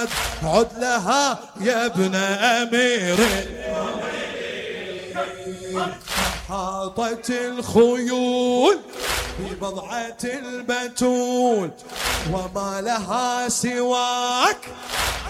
بعد عد لها يا ابن أمير. حاطت الخيول في بضعة البتول وما لها سواك